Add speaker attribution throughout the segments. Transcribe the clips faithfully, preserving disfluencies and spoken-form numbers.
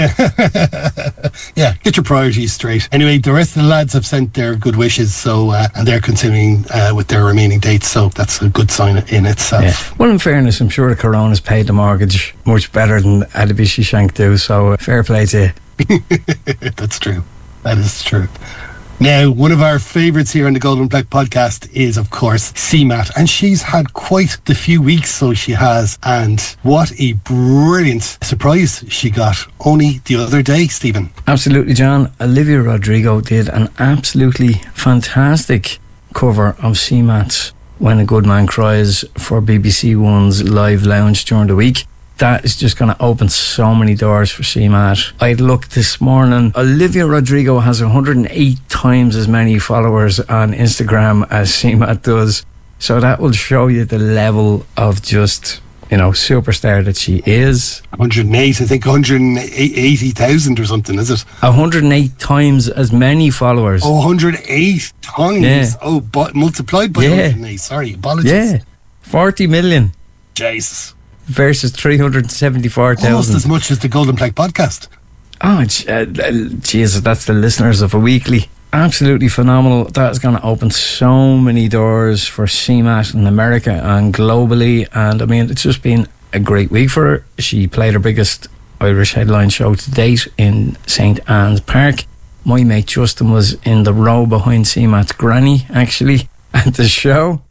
Speaker 1: Yeah, get your priorities straight. Anyway, the rest of the lads have sent their good wishes, so uh, and they're continuing uh, with their remaining dates, so that's a good sign in itself.
Speaker 2: Yeah. Well, in fairness, I'm sure the Corona's paid the mortgage much better than Adebisi Shank do, so uh, fair play to you.
Speaker 1: That's true. That is true. Now, one of our favourites here on the Golden Black podcast is, of course, C MAT. And she's had quite the few weeks, so she has. And what a brilliant surprise she got only the other day, Stephen.
Speaker 2: Absolutely, John. Olivia Rodrigo did an absolutely fantastic cover of C MAT's When a Good Man Cries for B B C One's Live Lounge during the week. That is just going to open so many doors for C MAT. I looked this morning. Olivia Rodrigo has one hundred eight times as many followers on Instagram as C MAT does. So that will show you the level of just, you know, superstar that she is.
Speaker 1: one hundred eight, I think one hundred eighty thousand or something, is it?
Speaker 2: one hundred eight times as many followers.
Speaker 1: Oh, one hundred eight times.
Speaker 2: Yeah.
Speaker 1: Oh, but multiplied by
Speaker 2: Yeah.
Speaker 1: one hundred eight. Sorry, apologies.
Speaker 2: Yeah, forty million.
Speaker 1: Jesus.
Speaker 2: Versus three hundred seventy-four thousand.
Speaker 1: Almost as much as the Golden Plague podcast.
Speaker 2: Oh, uh, Jesus, that's the listeners of a weekly. Absolutely phenomenal. That's going to open so many doors for C MAT in America and globally. And I mean, it's just been a great week for her. She played her biggest Irish headline show to date in Saint Anne's Park. My mate Justin was in the row behind C MAT's granny, actually, at the show.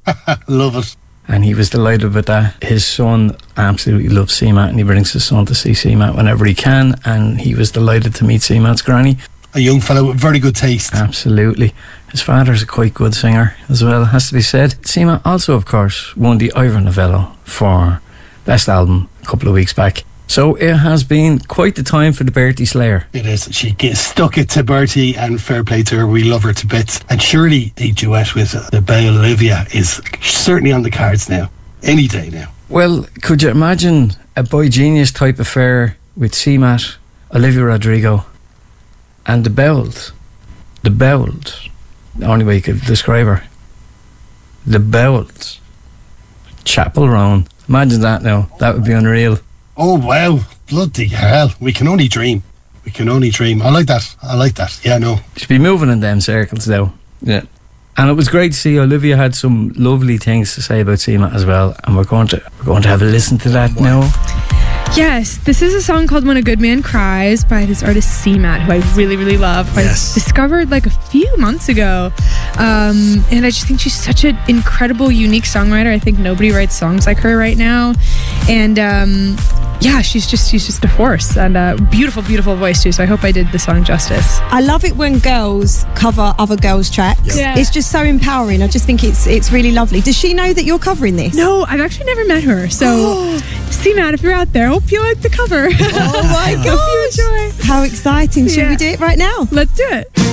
Speaker 1: Love it.
Speaker 2: And he was delighted with that. His son absolutely loves C MAT, and he brings his son to see C MAT whenever he can, and he was delighted to meet C MAT's granny.
Speaker 1: A young fellow with very good taste.
Speaker 2: Absolutely. His father's a quite good singer as well, has to be said. C MAT also, of course, won the Ivor Novello for Best Album a couple of weeks back. So it has been quite the time for the Bertie Slayer.
Speaker 1: It is. She gets stuck it to Bertie, and fair play to her. We love her to bits. And surely the duet with the Bay Olivia is certainly on the cards now. Any day now.
Speaker 2: Well, could you imagine a Boy Genius type affair with C MAT, Olivia Rodrigo, and the Bowles? The Bowles. The only way you could describe her. The Bowles. Chapel Roan. Imagine that now. That would be unreal.
Speaker 1: Oh, wow. Bloody hell. We can only dream. We can only dream. I like that. I like that. Yeah, no.
Speaker 2: She'd be moving in them circles though. Yeah. And it was great to see Olivia had some lovely things to say about C MAT as well. And we're going to we're going to have a listen to that now.
Speaker 3: Yes, this is a song called When a Good Man Cries by this artist C MAT, who I really, really love.
Speaker 1: Yes.
Speaker 3: I discovered like a few months ago. Um, and I just think she's such an incredible, unique songwriter. I think nobody writes songs like her right now. And um, yeah, she's just she's just a force, and a beautiful, beautiful voice too. So I hope I did the song justice.
Speaker 4: I love it when girls cover other girls' tracks.
Speaker 3: Yep. Yeah.
Speaker 4: It's just so empowering. I just think it's it's really lovely. Does she know that you're covering this?
Speaker 3: No, I've actually never met her. So C MAT, if you're out there, hope you like the cover.
Speaker 4: Oh my
Speaker 3: Hope you
Speaker 4: gosh.
Speaker 3: enjoy.
Speaker 4: How exciting. Should
Speaker 3: Yeah.
Speaker 4: we do it right now?
Speaker 3: Let's do it.